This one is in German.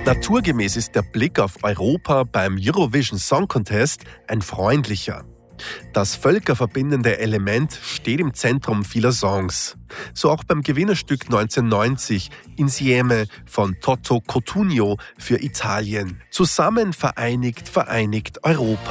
Naturgemäß ist der Blick auf Europa beim Eurovision Song Contest ein freundlicher. Das völkerverbindende Element steht im Zentrum vieler Songs. So auch beim Gewinnerstück 1990 Insieme von Toto Cotugno für Italien. Zusammen vereinigt Europa.